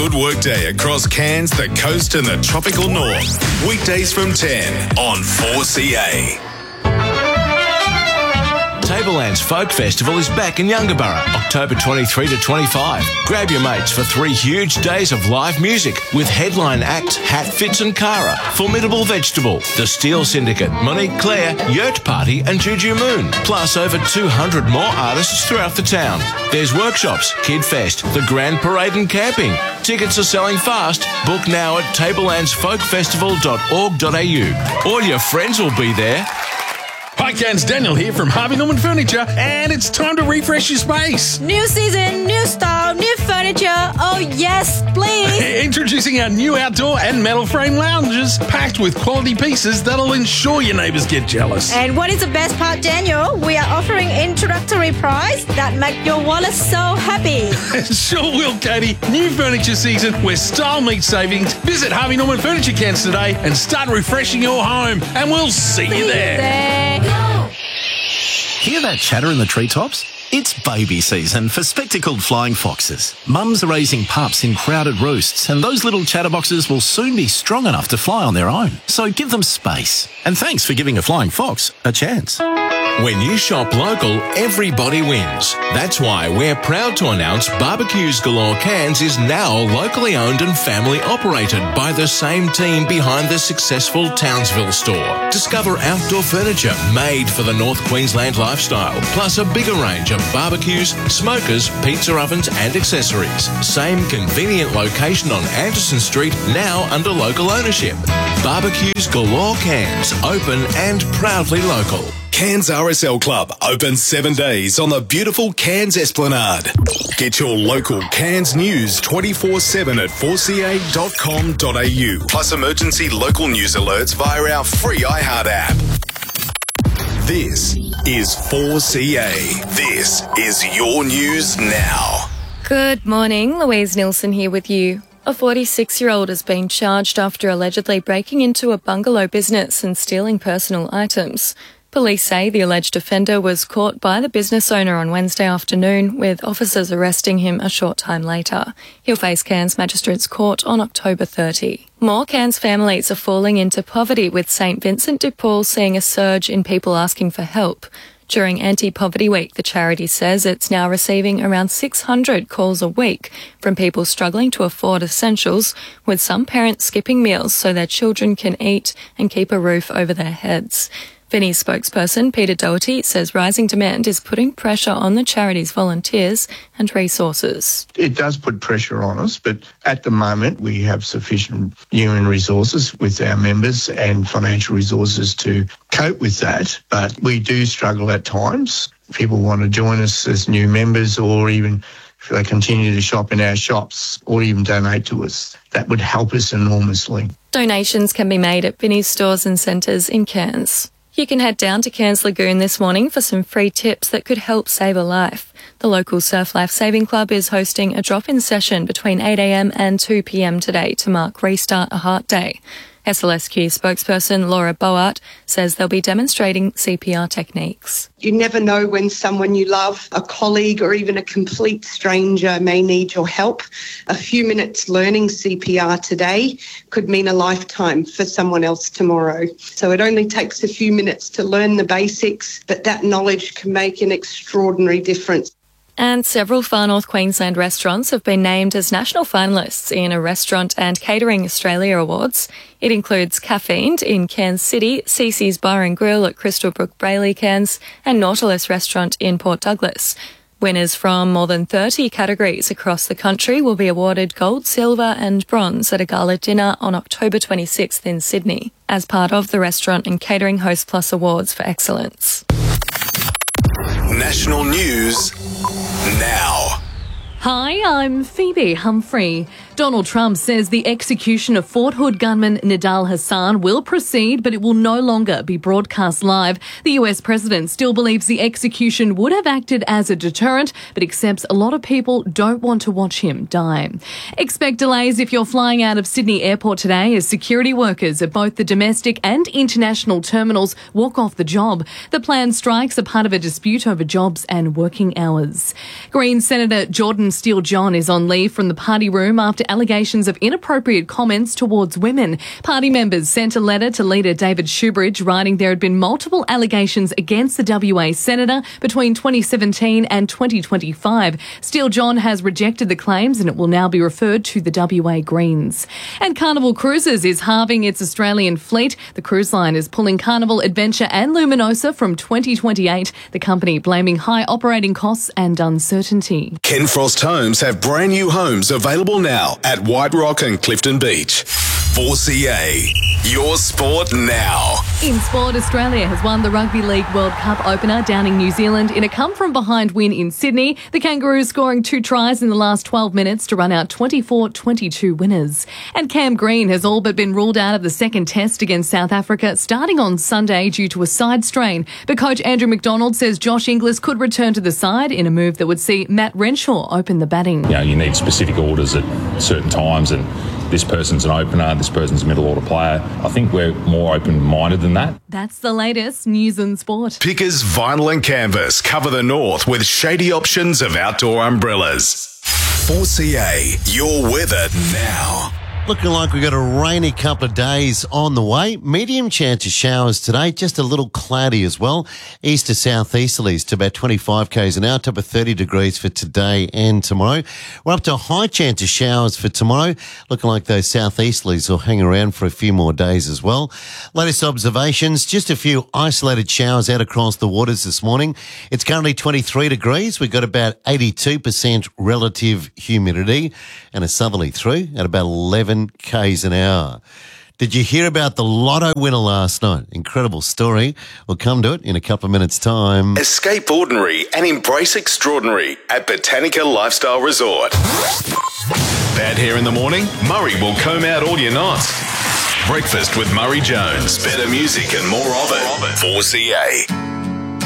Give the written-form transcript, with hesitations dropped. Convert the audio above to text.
good work day across Cairns, the coast and the tropical north. Weekdays from 10 on 4CA. Tablelands Folk Festival is back in Yungaburra, October 23 to 25. Grab your mates for 3 huge days of live music with headline acts Hatfits and Cara, Formidable Vegetable, The Steel Syndicate, Monique Claire, Yurt Party and Juju Moon, plus over 200 more artists throughout the town. There's workshops, Kid Fest, the Grand Parade and camping. Tickets are selling fast. Book now at tablelandsfolkfestival.org.au. All your friends will be there. Hi, Cairns, Daniel here from Harvey Norman Furniture, and it's time to refresh your space. New season, new style, new furniture. Oh, yes, please. Introducing our new outdoor and metal frame lounges, packed with quality pieces that'll ensure your neighbours get jealous. And what is the best part, Daniel? We are offering introductory price that make your wallet so happy. Sure will, Katie. New furniture season where style meets savings. Visit Harvey Norman Furniture Cairns today and start refreshing your home, and we'll see you there. Hear that chatter in the treetops? It's baby season for spectacled flying foxes. Mums are raising pups in crowded roosts, and those little chatterboxes will soon be strong enough to fly on their own. So give them space. And thanks for giving a flying fox a chance. When you shop local, everybody wins. That's why we're proud to announce Barbecues Galore Cairns is now locally owned and family operated by the same team behind the successful Townsville store. Discover outdoor furniture made for the North Queensland lifestyle, plus a bigger range of barbecues, smokers, pizza ovens and accessories. Same convenient location on Anderson Street, now under local ownership. Barbecues Galore Cairns, open and proudly local. Cairns RSL Club, open 7 days on the beautiful Cairns Esplanade. Get your local Cairns news 24/7 at 4ca.com.au. Plus emergency local news alerts via our free iHeart app. This is 4CA. This is your news now. Good morning, Louise Nilsson here with you. A 46-year-old has been charged after allegedly breaking into a bungalow business and stealing personal items. Police say the alleged offender was caught by the business owner on Wednesday afternoon, with officers arresting him a short time later. He'll face Cairns Magistrates Court on October 30. More Cairns families are falling into poverty, with St Vincent de Paul seeing a surge in people asking for help. During Anti-Poverty Week, the charity says it's now receiving around 600 calls a week from people struggling to afford essentials, with some parents skipping meals so their children can eat and keep a roof over their heads. Vinnie's spokesperson, Peter Doherty, says rising demand is putting pressure on the charity's volunteers and resources. It does put pressure on us, but at the moment we have sufficient human resources with our members and financial resources to cope with that. But we do struggle at times. People want to join us as new members, or even if they continue to shop in our shops, or even donate to us. That would help us enormously. Donations can be made at Vinnie's stores and centres in Cairns. You can head down to Cairns Lagoon this morning for some free tips that could help save a life. The local Surf Life Saving Club is hosting a drop-in session between 8 a.m. and 2 p.m. today to mark Restart a Heart Day. SLSQ spokesperson Laura Boart says they'll be demonstrating CPR techniques. You never know when someone you love, a colleague or even a complete stranger, may need your help. A few minutes learning CPR today could mean a lifetime for someone else tomorrow. So it only takes a few minutes to learn the basics, but that knowledge can make an extraordinary difference. And several Far North Queensland restaurants have been named as national finalists in a Restaurant and Catering Australia Awards. It includes Caffeined in Cairns City, Cece's Bar and Grill at Crystalbrook Brayley Cairns, and Nautilus Restaurant in Port Douglas. Winners from more than 30 categories across the country will be awarded gold, silver and bronze at a gala dinner on October 26th in Sydney, as part of the Restaurant and Catering Host Plus Awards for Excellence. National news now. Hi, I'm Phoebe Humphrey. Donald Trump says the execution of Fort Hood gunman Nidal Hassan will proceed, but it will no longer be broadcast live. The US president still believes the execution would have acted as a deterrent, but accepts a lot of people don't want to watch him die. Expect delays if you're flying out of Sydney Airport today, as security workers at both the domestic and international terminals walk off the job. The planned strikes are part of a dispute over jobs and working hours. Greens Senator Jordan Steele John is on leave from the party room after allegations of inappropriate comments towards women. Party members sent a letter to leader David Shoebridge writing there had been multiple allegations against the WA Senator between 2017 and 2025. Steele John has rejected the claims and it will now be referred to the WA Greens. And Carnival Cruises is halving its Australian fleet. The cruise line is pulling Carnival, Adventure and Luminosa from 2028, the company blaming high operating costs and uncertainty. Ken Frost Homes have brand new homes available now at White Rock and Clifton Beach. 4CA, your sport now. In sport, Australia has won the Rugby League World Cup opener down in New Zealand in a come-from-behind win in Sydney. The Kangaroos scoring 2 tries in the last 12 minutes to run out 24-22 winners. And Cam Green has all but been ruled out of the second test against South Africa starting on Sunday due to a side strain. But coach Andrew McDonald says Josh Inglis could return to the side in a move that would see Matt Renshaw open the batting. You need specific orders at certain times, and this person's an opener, this person's a middle order player. I think we're more open-minded than that. That's the latest news and sport. Pickers Vinyl and Canvas cover the north with shady options of outdoor umbrellas. 4CA, your weather now. Looking like we've got a rainy couple of days on the way. Medium chance of showers today, just a little cloudy as well. East to southeasterlies to about 25 k's an hour, top of 30 degrees for today and tomorrow. We're up to a high chance of showers for tomorrow. Looking like those southeasterlies will hang around for a few more days as well. Latest observations, just a few isolated showers out across the waters this morning. It's currently 23 degrees. We've got about 82% relative humidity and a southerly through at about 11 k's an hour. Did you hear about the lotto winner last night? Incredible story. We'll come to it in a couple of minutes' time. Escape ordinary and embrace extraordinary at Botanica Lifestyle Resort. Bad hair in the morning? Murray will comb out all your knots. Breakfast with Murray Jones. Better music and more of it. 4CA.